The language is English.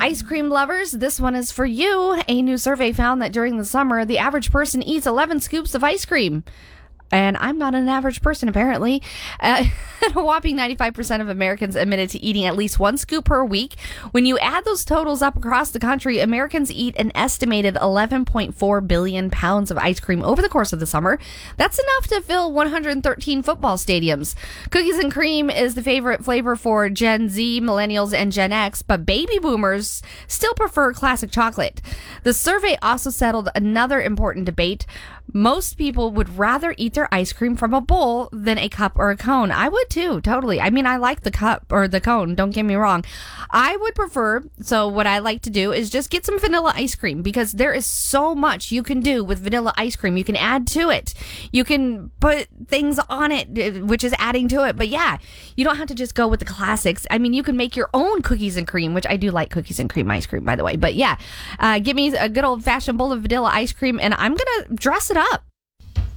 ice cream lovers, this one is for you. A new survey found that during the summer, the average person eats 11 scoops of ice cream. And I'm not an average person, apparently. A whopping 95% of Americans admitted to eating at least one scoop per week. When you add those totals up across the country, Americans eat an estimated 11.4 billion pounds of ice cream over the course of the summer. That's enough to fill 113 football stadiums. Cookies and cream is the favorite flavor for Gen Z, millennials, and Gen X, but baby boomers still prefer classic chocolate. The survey also settled another important debate. Most people would rather eat their ice cream from a bowl than a cup or a cone. I would too, totally. I mean, I like the cup or the cone, don't get me wrong. I would prefer, so what I like to do is just get some vanilla ice cream because there is so much you can do with vanilla ice cream. You can add to it. You can put things on it, which is adding to it. But yeah, you don't have to just go with the classics. I mean, you can make your own cookies and cream, which I do like cookies and cream ice cream, by the way. But yeah, give me a good old fashioned bowl of vanilla ice cream and I'm going to dress it up.